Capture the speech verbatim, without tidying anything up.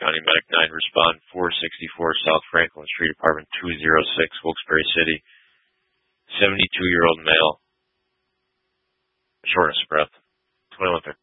County Medic nine, respond four sixty-four South Franklin Street, apartment two oh six, Wilkes-Barre City. seventy-two-year-old male, shortness of breath, twenty-one